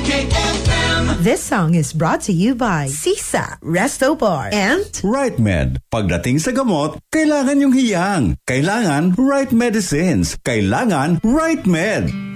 KFM. This song is brought to you by Sisa Resto Bar and Right Med. Pagdating sa gamot, kailangan yung hiyang. Kailangan right medicines. Kailangan Right Med.